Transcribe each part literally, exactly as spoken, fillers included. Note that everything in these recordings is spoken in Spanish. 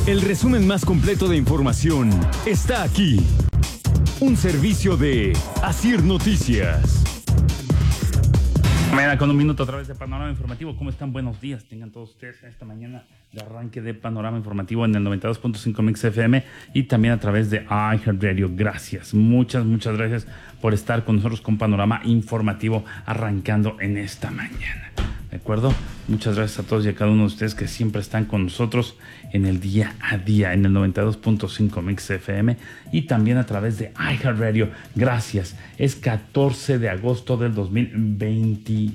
El resumen más completo de información está aquí. Un servicio de Asir Noticias. Mañana con un minuto a través de Panorama Informativo. ¿Cómo están? Buenos días. Tengan todos ustedes esta mañana de arranque de Panorama Informativo en el noventa y dos punto cinco Mix F M y también a través de iHeartRadio. Gracias. Muchas, muchas gracias por estar con nosotros con Panorama Informativo arrancando en esta mañana. ¿De acuerdo? Muchas gracias a todos y a cada uno de ustedes que siempre están con nosotros en el día a día, en el noventa y dos punto cinco Mix F M y también a través de iHeartRadio. Gracias. Es catorce de agosto del dos mil veintiséis.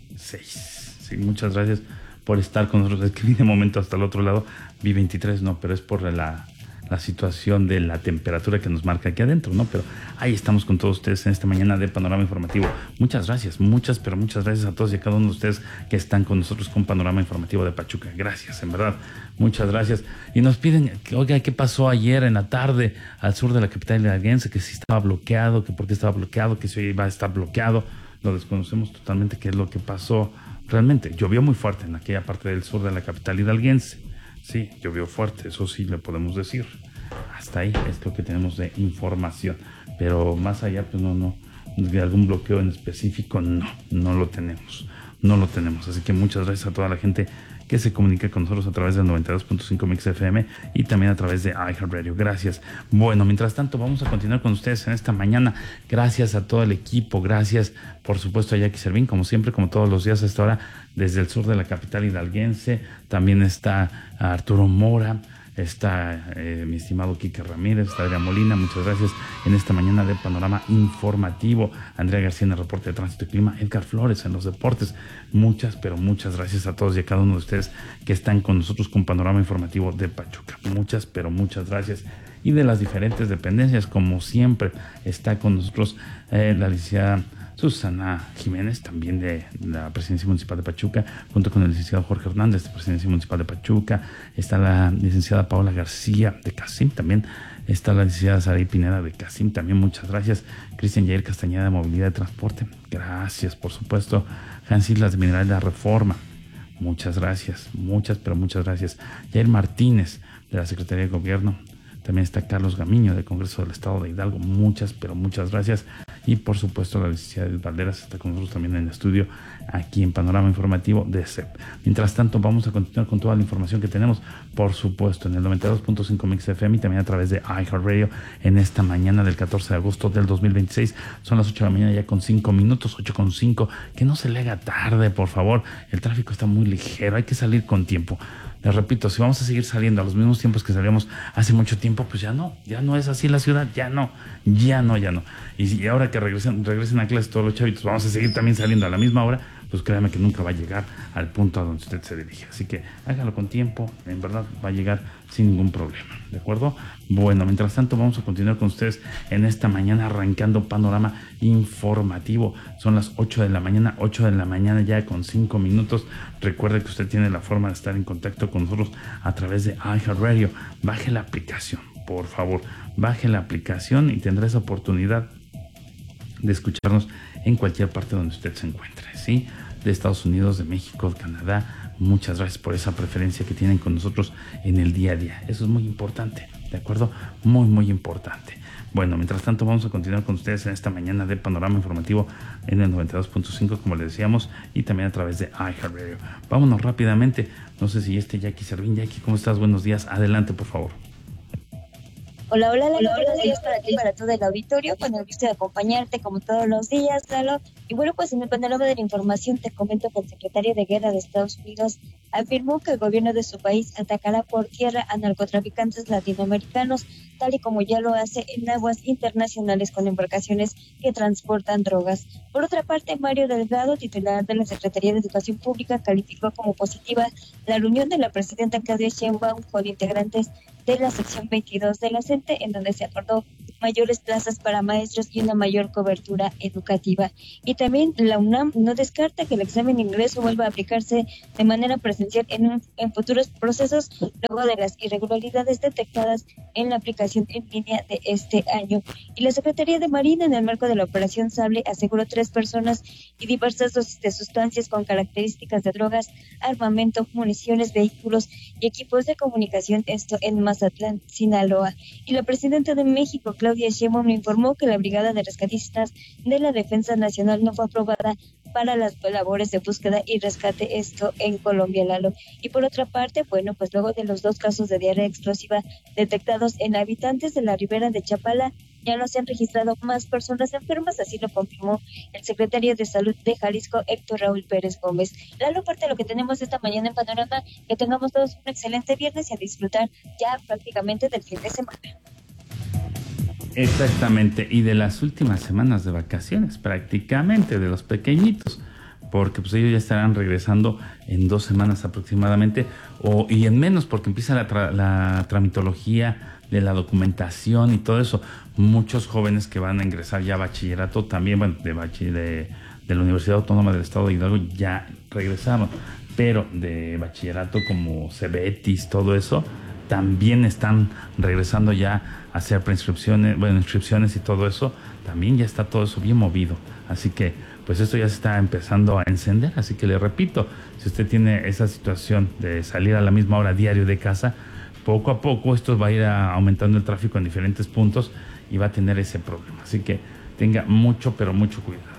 Sí, muchas gracias por estar con nosotros. Es que vi de momento hasta el otro lado, vi veintitrés, no, pero es por la... la situación de la temperatura que nos marca aquí adentro, ¿no? Pero ahí estamos con todos ustedes en esta mañana de Panorama Informativo. Muchas gracias, muchas, pero muchas gracias a todos y a cada uno de ustedes que están con nosotros con Panorama Informativo de Pachuca. Gracias, en verdad, muchas gracias. Y nos piden, que, oiga, ¿qué pasó ayer en la tarde al sur de la capital hidalguense? Que si estaba bloqueado, que por qué estaba bloqueado, que si hoy iba a estar bloqueado. Lo desconocemos totalmente qué es lo que pasó realmente. Llovió muy fuerte en aquella parte del sur de la capital hidalguense. Sí, llovió fuerte, eso sí le podemos decir. Hasta ahí es lo que tenemos de información. Pero más allá, pues no, no, de algún bloqueo en específico, no, no lo tenemos. No lo tenemos. Así que muchas gracias a toda la gente que se comunica con nosotros a través del noventa y dos punto cinco Mix F M y también a través de iHeartRadio. Gracias. Bueno, mientras tanto, vamos a continuar con ustedes en esta mañana. Gracias a todo el equipo. Gracias, por supuesto, a Jackie Servín, como siempre, como todos los días a esta hora, desde el sur de la capital hidalguense. También está Arturo Mora. Está eh, mi estimado Quique Ramírez, está Adrián Molina, muchas gracias en esta mañana de Panorama Informativo. Andrea García en el reporte de Tránsito y Clima, Edgar Flores en los deportes. Muchas, pero muchas gracias a todos y a cada uno de ustedes que están con nosotros con Panorama Informativo de Pachuca. Muchas, pero muchas gracias. Y de las diferentes dependencias, como siempre, está con nosotros eh, la licenciada Susana Jiménez, también de la Presidencia Municipal de Pachuca, junto con el licenciado Jorge Hernández de Presidencia Municipal de Pachuca. Está la licenciada Paola García de CACIM, también está la licenciada Saray Pineda de CACIM, también muchas gracias. Cristian Jair Castañeda de Movilidad y Transporte, gracias, por supuesto. Hans Islas de Mineral de la Reforma, muchas gracias, muchas, pero muchas gracias. Jair Martínez de la Secretaría de Gobierno. También está Carlos Gamiño del Congreso del Estado de Hidalgo. Muchas, pero muchas gracias. Y por supuesto la licenciada Edith Valderas está con nosotros también en el estudio aquí en Panorama Informativo de C E P. Mientras tanto, vamos a continuar con toda la información que tenemos, por supuesto, en el noventa y dos punto cinco Mix F M y también a través de iHeartRadio en esta mañana del catorce de agosto del dos mil veintiséis. Son las ocho de la mañana ya con cinco minutos, ocho con cinco. Que no se le haga tarde, por favor. El tráfico está muy ligero, hay que salir con tiempo. Les repito, si vamos a seguir saliendo a los mismos tiempos que salíamos hace mucho tiempo, pues ya no, ya no es así la ciudad, ya no, ya no, ya no. Y, y ahora que regresen, regresen a clase todos los chavitos, vamos a seguir también saliendo a la misma hora, pues créame que nunca va a llegar al punto a donde usted se dirige. Así que hágalo con tiempo, en verdad va a llegar sin ningún problema, ¿de acuerdo? Bueno, mientras tanto vamos a continuar con ustedes en esta mañana arrancando Panorama Informativo. Son las ocho de la mañana, ocho de la mañana ya con cinco minutos. Recuerde que usted tiene la forma de estar en contacto con nosotros a través de iHeartRadio. Baje la aplicación, por favor, baje la aplicación y tendrá esa oportunidad de escucharnos en cualquier parte donde usted se encuentre, ¿sí? De Estados Unidos, de México, de Canadá. Muchas gracias por esa preferencia que tienen con nosotros en el día a día. Eso es muy importante, ¿de acuerdo? Muy, muy importante. Bueno, mientras tanto vamos a continuar con ustedes en esta mañana de Panorama Informativo en el noventa y dos punto cinco, como les decíamos, y también a través de iHeartRadio. Vámonos rápidamente. No sé si este Jackie Servín. Jackie, ¿cómo estás? Buenos días. Adelante, por favor. Hola, hola, hola, buenos días para ti y para todo el auditorio, con el gusto de acompañarte como todos los días, Lalo. Y bueno, pues en el panorama de la información te comento que el secretario de Guerra de Estados Unidos afirmó que el gobierno de su país atacará por tierra a narcotraficantes latinoamericanos, tal y como ya lo hace en aguas internacionales con embarcaciones que transportan drogas. Por otra parte, Mario Delgado, titular de la Secretaría de Educación Pública, calificó como positiva la reunión de la presidenta Claudia Sheinbaum con integrantes de la sección veintidós de la CENTE, en donde se acordó mayores plazas para maestros y una mayor cobertura educativa. Y también la UNAM no descarta que el examen de ingreso vuelva a aplicarse de manera presencial en, un, en futuros procesos luego de las irregularidades detectadas en la aplicación en línea de este año. Y la Secretaría de Marina, en el marco de la Operación Sable, aseguró tres personas y diversas dosis de sustancias con características de drogas, armamento, municiones, vehículos y equipos de comunicación, esto en Mazatlán, Sinaloa. Y la presidenta de México, Claudia Sheinbaum, informó que la Brigada de Rescatistas de la Defensa Nacional no fue aprobada para las labores de búsqueda y rescate, esto en Colombia, Lalo. Y por otra parte, bueno, pues luego de los dos casos de diarrea explosiva detectados en habitantes de la ribera de Chapala, ya no se han registrado más personas enfermas, así lo confirmó el secretario de Salud de Jalisco, Héctor Raúl Pérez Gómez. Lalo, parte de lo que tenemos esta mañana en Panorama, que tengamos todos un excelente viernes y a disfrutar ya prácticamente del fin de semana. Exactamente, y de las últimas semanas de vacaciones, prácticamente, de los pequeñitos, porque pues ellos ya estarán regresando en dos semanas aproximadamente, o y en menos, porque empieza la, tra- la tramitología de la documentación y todo eso. Muchos jóvenes que van a ingresar ya a bachillerato también, bueno, de, bachi- de, de la Universidad Autónoma del Estado de Hidalgo ya regresaron, pero de bachillerato como Cebetis, todo eso, también están regresando ya a hacer preinscripciones, bueno, inscripciones y todo eso. También ya está todo eso bien movido. Así que, pues esto ya se está empezando a encender. Así que le repito, si usted tiene esa situación de salir a la misma hora diario de casa, poco a poco esto va a ir a, aumentando el tráfico en diferentes puntos y va a tener ese problema. Así que tenga mucho, pero mucho cuidado.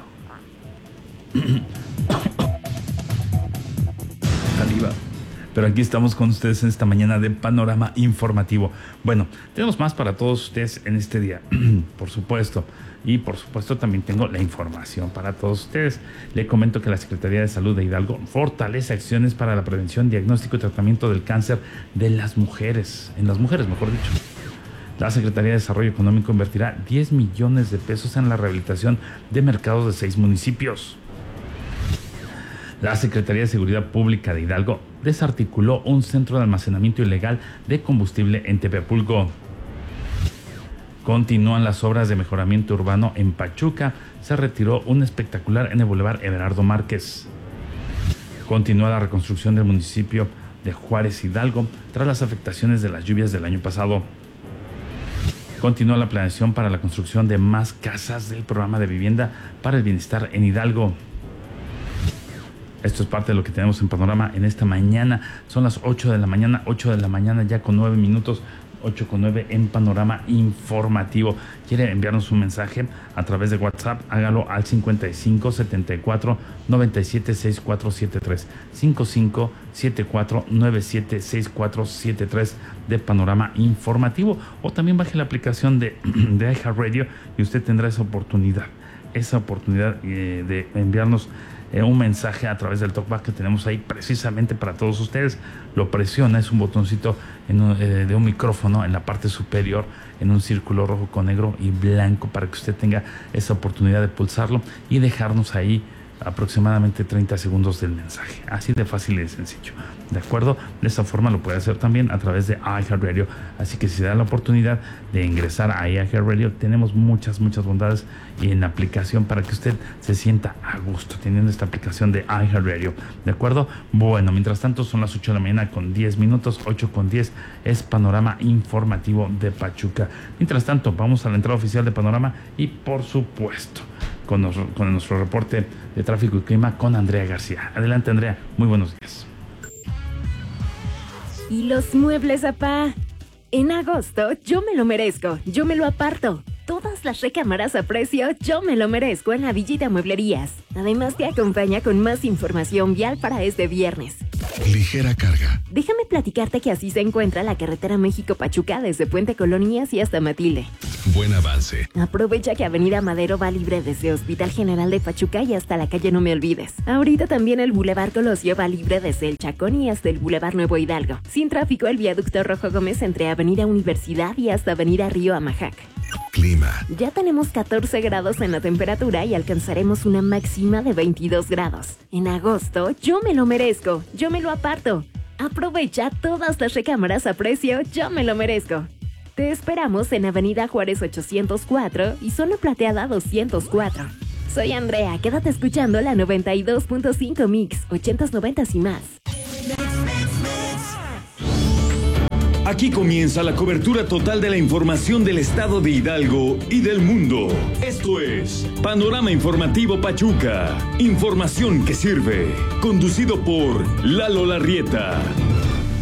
Saliva. Pero aquí estamos con ustedes en esta mañana de Panorama Informativo. Bueno, tenemos más para todos ustedes en este día, por supuesto. Y por supuesto también tengo la información para todos ustedes. Le comento que la Secretaría de Salud de Hidalgo fortalece acciones para la prevención, diagnóstico y tratamiento del cáncer de las mujeres. En las mujeres, mejor dicho. La Secretaría de Desarrollo Económico invertirá diez millones de pesos en la rehabilitación de mercados de seis municipios. La Secretaría de Seguridad Pública de Hidalgo desarticuló un centro de almacenamiento ilegal de combustible en Tepepulco. Continúan las obras de mejoramiento urbano en Pachuca. Se retiró un espectacular en el Boulevard Everardo Márquez. Continúa la reconstrucción del municipio de Juárez Hidalgo tras las afectaciones de las lluvias del año pasado. Continúa la planeación para la construcción de más casas del programa de vivienda para el bienestar en Hidalgo. Esto es parte de lo que tenemos en Panorama en esta mañana. Son las ocho de la mañana, ocho de la mañana ya con nueve minutos, ocho con nueve en Panorama Informativo. ¿Quiere enviarnos un mensaje a través de WhatsApp? Hágalo al cincuenta y cinco, setenta y cuatro, noventa y siete, sesenta y cuatro setenta y tres. cincuenta y cinco, setenta y cuatro, noventa y siete, sesenta y cuatro setenta y tres de Panorama Informativo. O también baje la aplicación de, de iHeartRadio y usted tendrá esa oportunidad, esa oportunidad eh, de enviarnos Eh, un mensaje a través del talkback que tenemos ahí precisamente para todos ustedes. Lo presiona, es un botoncito en un, eh, de un micrófono en la parte superior, en un círculo rojo con negro y blanco, para que usted tenga esa oportunidad de pulsarlo y dejarnos ahí aproximadamente treinta segundos del mensaje. Así de fácil y de sencillo. ¿De acuerdo? De esta forma lo puede hacer también a través de iHeartRadio. Así que si se da la oportunidad de ingresar a iHeartRadio, tenemos muchas, muchas bondades y en la aplicación para que usted se sienta a gusto teniendo esta aplicación de iHeartRadio. ¿De acuerdo? Bueno, mientras tanto son las ocho de la mañana con diez minutos, ocho con diez es Panorama Informativo de Pachuca. Mientras tanto, vamos a la entrada oficial de Panorama y por supuesto con, nos, con nuestro reporte de tráfico y clima con Andrea García. Adelante, Andrea, muy buenos días. ¿Y los muebles, apá? En agosto, yo me lo merezco, yo me lo aparto. Todas las recámaras a precio, yo me lo merezco en la Villita Mueblerías. Además, te acompaña con más información vial para este viernes. Ligera carga. Déjame platicarte que así se encuentra la carretera México-Pachuca desde Puente Colonias y hasta Matilde. Buen avance. Aprovecha que Avenida Madero va libre desde Hospital General de Pachuca y hasta la calle No Me Olvides. Ahorita también el Boulevard Colosio va libre desde el Chacón y hasta el Boulevard Nuevo Hidalgo. Sin tráfico el viaducto Rojo Gómez entre Avenida Universidad y hasta Avenida Río Amajac. Clima. Ya tenemos catorce grados en la temperatura y alcanzaremos una máxima de veintidós grados. En agosto, yo me lo merezco, yo me lo aparto. Aprovecha todas las recámaras a precio, yo me lo merezco. Te esperamos en Avenida Juárez ochocientos cuatro y Zona Plateada doscientos cuatro. Soy Andrea, quédate escuchando la noventa y dos punto cinco Mix, ochentas, noventas y más. Aquí comienza la cobertura total de la información del estado de Hidalgo y del mundo. Esto es Panorama Informativo Pachuca. Información que sirve. Conducido por Lalo Larrieta.